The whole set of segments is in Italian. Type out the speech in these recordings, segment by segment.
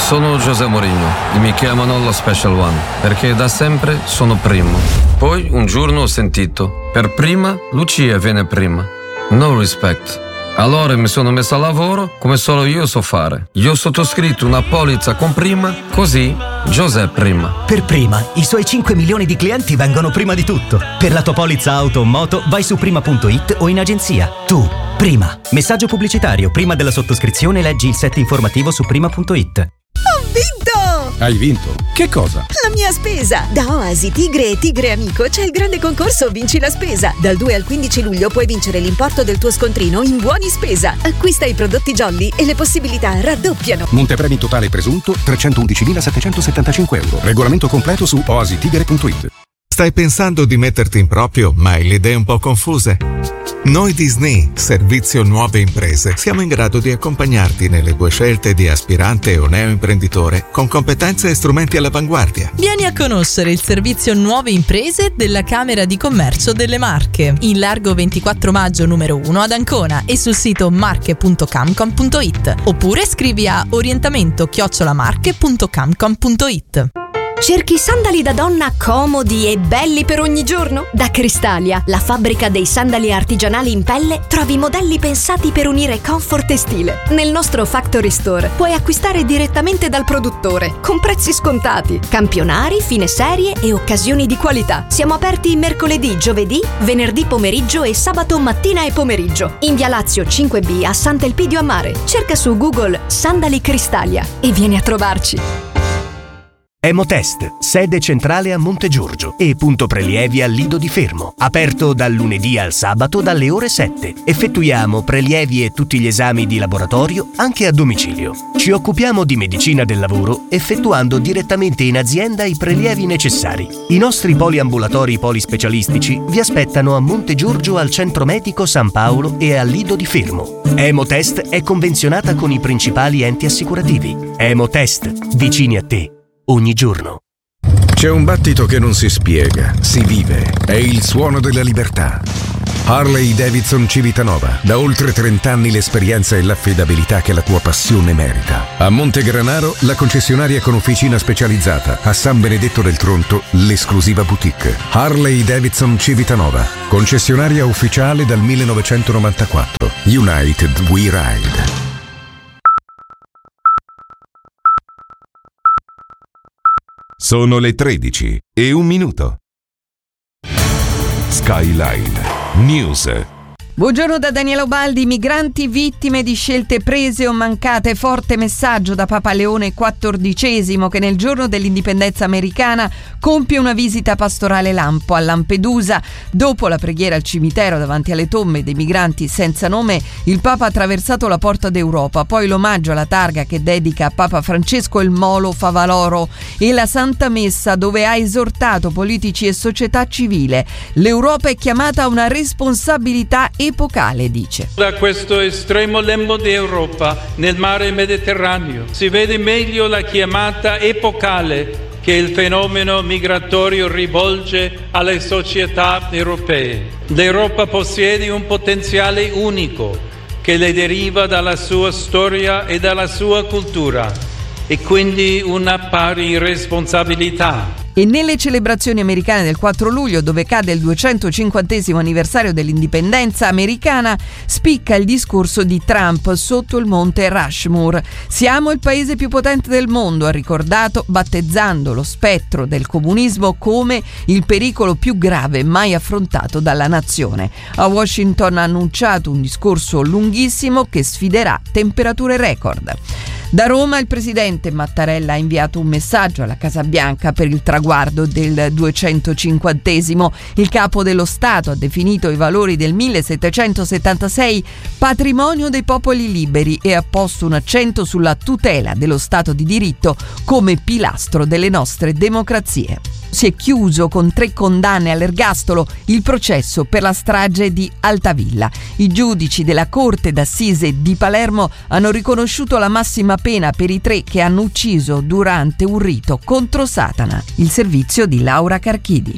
Sono José Mourinho e mi chiamano lo Special One perché da sempre sono primo. Poi un giorno ho sentito: per prima Lucia viene prima. No respect. Allora mi sono messo a lavoro come solo io so fare. Io ho sottoscritto una polizza con prima, così José prima. Per prima, i suoi 5 milioni di clienti vengono prima di tutto. Per la tua polizza auto o moto vai su prima.it o in agenzia. Tu, prima. Messaggio pubblicitario. Prima della sottoscrizione leggi il set informativo su prima.it. Ho vinto! Hai vinto? Che cosa? La mia spesa! Da Oasi Tigre e Tigre Amico c'è il grande concorso Vinci la Spesa. Dal 2 al 15 luglio puoi vincere l'importo del tuo scontrino in buoni spesa. Acquista i prodotti Jolly e le possibilità raddoppiano. Montepremi totale presunto 311.775 euro. Regolamento completo su oasitigre.it. Stai pensando di metterti in proprio, ma hai le idee un po' confuse? Noi di SNI, Servizio Nuove Imprese, siamo in grado di accompagnarti nelle tue scelte di aspirante o neoimprenditore con competenze e strumenti all'avanguardia. Vieni a conoscere il Servizio Nuove Imprese della Camera di Commercio delle Marche, in largo 24 maggio numero 1 ad Ancona e sul sito marche.camcom.it oppure scrivi a orientamento@marche.camcom.it. Cerchi sandali da donna comodi e belli per ogni giorno? Da Cristalia, la fabbrica dei sandali artigianali in pelle, trovi modelli pensati per unire comfort e stile. Nel nostro Factory Store puoi acquistare direttamente dal produttore, con prezzi scontati, campionari, fine serie e occasioni di qualità. Siamo aperti mercoledì, giovedì, venerdì pomeriggio e sabato mattina e pomeriggio. In via Lazio 5B a Sant'Elpidio a Mare. Cerca su Google Sandali Cristalia e vieni a trovarci. Emotest, sede centrale a Montegiorgio e punto prelievi al Lido di Fermo. Aperto dal lunedì al sabato dalle ore 7. Effettuiamo prelievi e tutti gli esami di laboratorio anche a domicilio. Ci occupiamo di medicina del lavoro effettuando direttamente in azienda i prelievi necessari. I nostri poliambulatori polispecialistici vi aspettano a Montegiorgio al Centro Medico San Paolo e al Lido di Fermo. Emotest è convenzionata con i principali enti assicurativi. Emotest, vicini a te ogni giorno. C'è un battito che non si spiega, si vive. È il suono della libertà. Harley Davidson Civitanova. Da oltre 30 anni l'esperienza e l'affidabilità che la tua passione merita. A Montegranaro la concessionaria con officina specializzata. A San Benedetto del Tronto l'esclusiva boutique. Harley Davidson Civitanova. Concessionaria ufficiale dal 1994. United We Ride. Sono le 13:01. Skyline News. Buongiorno da Daniela Ubaldi. Migranti vittime di scelte prese o mancate. Forte messaggio da Papa Leone XIV, che nel giorno dell'indipendenza americana compie una visita pastorale lampo a Lampedusa. Dopo la preghiera al cimitero davanti alle tombe dei migranti senza nome, il Papa ha attraversato la porta d'Europa, poi l'omaggio alla targa che dedica a Papa Francesco il Molo Favaloro e la Santa Messa, dove ha esortato politici e società civile. L'Europa è chiamata a una responsabilità epocale, dice. Da questo estremo lembo di Europa nel mare Mediterraneo si vede meglio la chiamata epocale che il fenomeno migratorio rivolge alle società europee. L'Europa possiede un potenziale unico che le deriva dalla sua storia e dalla sua cultura e quindi una pari responsabilità. E nelle celebrazioni americane del 4 luglio, dove cade il 250° anniversario dell'indipendenza americana, spicca il discorso di Trump sotto il monte Rushmore. Siamo il paese più potente del mondo, ha ricordato, battezzando lo spettro del comunismo come il pericolo più grave mai affrontato dalla nazione. A Washington ha annunciato un discorso lunghissimo che sfiderà temperature record. Da Roma il presidente Mattarella ha inviato un messaggio alla Casa Bianca per il traguardo del 250°. Il capo dello Stato ha definito i valori del 1776 patrimonio dei popoli liberi e ha posto un accento sulla tutela dello Stato di diritto come pilastro delle nostre democrazie. Si è chiuso con 3 condanne all'ergastolo il processo per la strage di Altavilla. I giudici della Corte d'Assise di Palermo hanno riconosciuto la massima pena per i 3 che hanno ucciso durante un rito contro Satana. Il servizio di Laura Carchidi.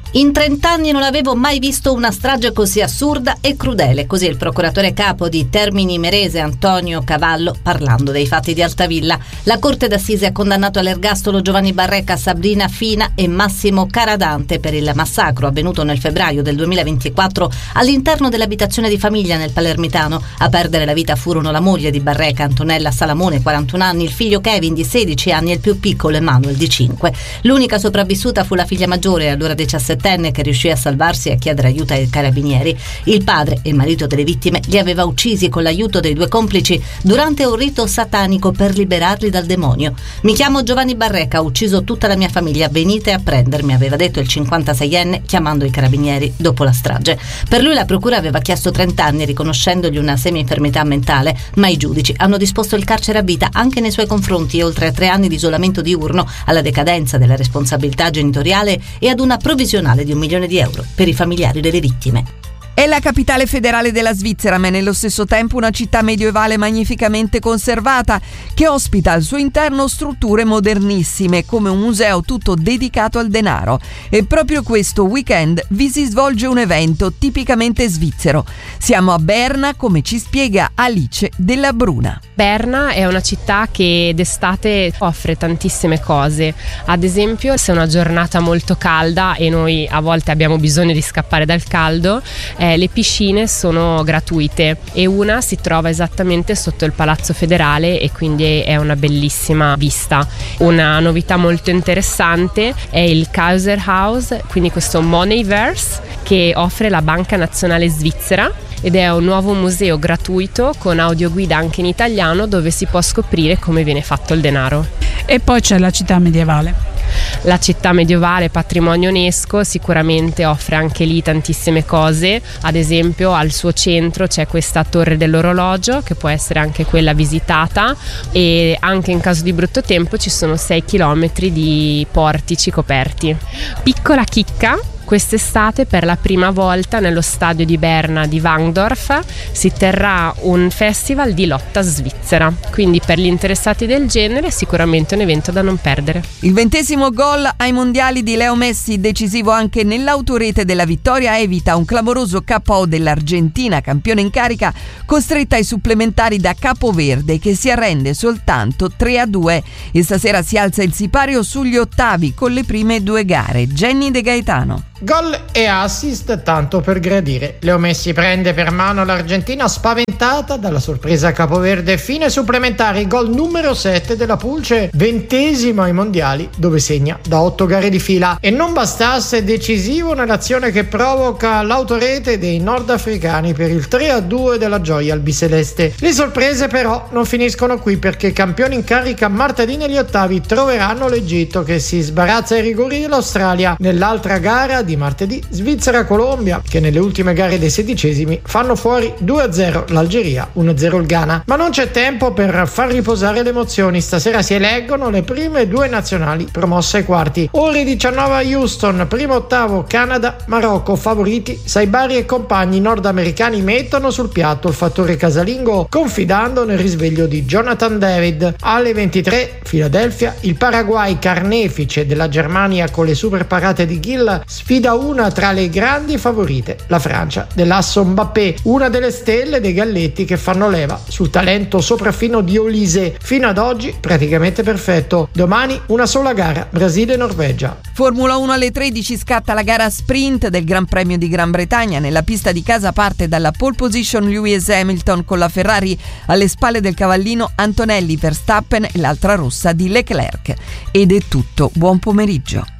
In 30 anni non avevo mai visto una strage così assurda e crudele, così il procuratore capo di Termini Imerese Antonio Cavallo parlando dei fatti di Altavilla. La Corte d'Assise ha condannato all'ergastolo Giovanni Barreca, Sabrina Fina e Massimo Caradante per il massacro avvenuto nel febbraio del 2024 all'interno dell'abitazione di famiglia nel Palermitano. A perdere la vita furono la moglie di Barreca, Antonella Salamone, 41 anni, il figlio Kevin di 16 anni e il più piccolo Emanuel di 5. L'unica sopravvissuta fu la figlia maggiore, allora 17enne, che riuscì a salvarsi e a chiedere aiuto ai carabinieri. Il padre e il marito delle vittime li aveva uccisi con l'aiuto dei due complici durante un rito satanico per liberarli dal demonio. Mi chiamo Giovanni Barreca, ho ucciso tutta la mia famiglia, venite a prendermi, aveva detto il 56enne chiamando i carabinieri dopo la strage. Per lui la procura aveva chiesto 30 anni riconoscendogli una semi-infermità mentale, ma i giudici hanno disposto il carcere a vita anche nei suoi confronti, oltre a 3 anni di isolamento diurno, alla decadenza della responsabilità genitoriale e ad una provvisionale di €1 milione per i familiari delle vittime. È la capitale federale della Svizzera, ma è nello stesso tempo una città medievale magnificamente conservata che ospita al suo interno strutture modernissime come un museo tutto dedicato al denaro. E proprio questo weekend vi si svolge un evento tipicamente svizzero. Siamo a Berna, come ci spiega Alice Della Bruna. Berna è una città che d'estate offre tantissime cose. Ad esempio, se è una giornata molto calda e noi a volte abbiamo bisogno di scappare dal caldo, le piscine sono gratuite e una si trova esattamente sotto il Palazzo Federale e quindi è una bellissima vista. Una novità molto interessante è il Kaiserhaus, quindi questo Moneyverse che offre la Banca Nazionale Svizzera, ed è un nuovo museo gratuito con audioguida anche in italiano dove si può scoprire come viene fatto il denaro. E poi c'è la città medievale. La città medievale, patrimonio UNESCO, sicuramente offre anche lì tantissime cose. Ad esempio al suo centro c'è questa torre dell'orologio che può essere anche quella visitata, e anche in caso di brutto tempo ci sono 6 chilometri di portici coperti. Piccola chicca: quest'estate per la prima volta nello stadio di Berna di Wangdorf si terrà un festival di lotta svizzera, quindi per gli interessati del genere è sicuramente un evento da non perdere. Il 20° gol ai mondiali di Leo Messi, decisivo anche nell'autorete della vittoria, evita un clamoroso KO dell'Argentina, campione in carica, costretta ai supplementari da Capoverde, che si arrende soltanto 3-2 e stasera si alza il sipario sugli ottavi con le prime 2 gare. Jenny De Gaetano. Gol e assist tanto per gradire. Leo Messi prende per mano l'Argentina spaventata dalla sorpresa Capoverde. Fine supplementari, gol numero 7 della Pulce, 20° ai mondiali, dove segna da 8 gare di fila. E non bastasse, decisivo nell'azione che provoca l'autorete dei nordafricani per il 3-2 della gioia albiceleste. Le sorprese però non finiscono qui, perché campioni in carica martedì negli ottavi troveranno l'Egitto, che si sbarazza ai rigori dell'Australia. Nell'altra gara di martedì, Svizzera-Colombia, che nelle ultime gare dei 16esimi fanno fuori 2-0 l'Algeria, 1-0 il Ghana. Ma non c'è tempo per far riposare le emozioni. Stasera si eleggono le prime 2 nazionali promosse ai quarti. Ore 19 a Houston, primo ottavo Canada, Marocco, favoriti Saibari e compagni nordamericani mettono sul piatto il fattore casalingo, confidando nel risveglio di Jonathan David. Alle 23 Philadelphia, il Paraguay, carnefice della Germania con le super parate di Gill, sfida una tra le grandi favorite, la Francia dell'asso Mbappé, una delle stelle dei galletti che fanno leva sul talento sopraffino di Olise, fino ad oggi praticamente perfetto. Domani una sola gara, Brasile-Norvegia. Formula 1 alle 13 scatta la gara sprint del Gran Premio di Gran Bretagna. Nella pista di casa parte dalla pole position Lewis Hamilton con la Ferrari alle spalle del cavallino Antonelli, Verstappen e l'altra rossa di Leclerc. Ed è tutto, buon pomeriggio.